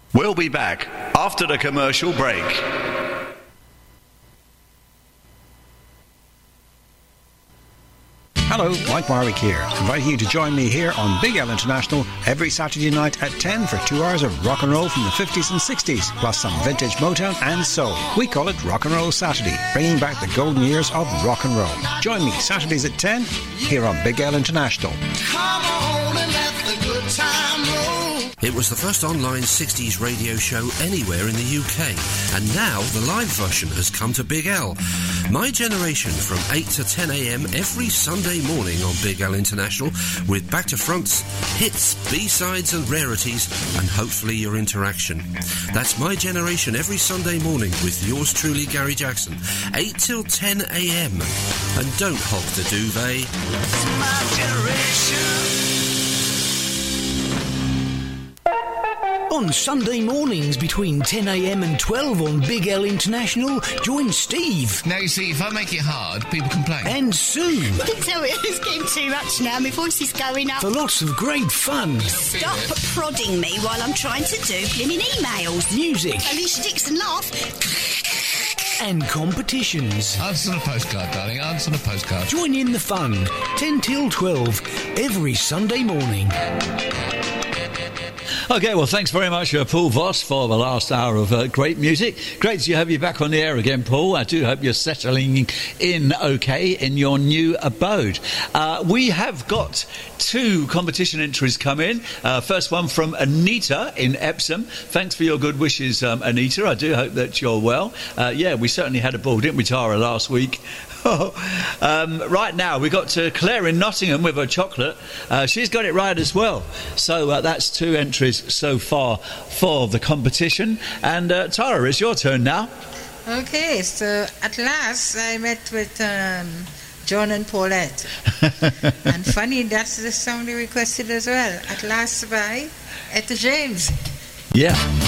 We'll be back after the commercial break. Hello, Mike Warwick here, inviting you to join me here on Big L International every Saturday night at 10 for 2 hours of rock and roll from the 50s and 60s, plus some vintage Motown and soul. We call it Rock and Roll Saturday, bringing back the golden years of rock and roll. Join me Saturdays at 10 here on Big L International. Come on and let the good time roll. It was the first online 60s radio show anywhere in the UK, and now the live version has come to Big L. My Generation from 8 to 10 a.m. every Sunday morning on Big L International, with back to fronts, hits, B-sides and rarities, and hopefully your interaction. That's My Generation every Sunday morning with yours truly, Gary Jackson, 8 till 10 a.m. And don't hog the duvet. It's my generation. On Sunday mornings between 10 a.m. and 12 on Big L International, join Steve. Now, you see, if I make it hard, people complain. And Sue. I can tell it's getting too much now. My voice is going up. For lots of great fun. Stop prodding me while I'm trying to do blimmin' emails. Music. Alicia Dixon laugh. And competitions. Answer on a postcard, darling. Answer on a postcard. Join in the fun. 10 till 12 every Sunday morning. Okay, well, thanks very much, Paul Voss, for the last hour of great music. Great to have you back on the air again, Paul. I do hope you're settling in okay in your new abode. We have got 2 competition entries come in. First one from Anita in Epsom. Thanks for your good wishes, Anita. I do hope that you're well. Yeah, we certainly had a ball, didn't we, Tara, last week? Right now we've got Claire in Nottingham with her chocolate. She's got it right as well. So that's 2 entries so far for the competition. And Tara, it's your turn now. Okay, so at last I met with John and Paulette. And funny, that's the song they requested as well. At last by Etta James. Yeah.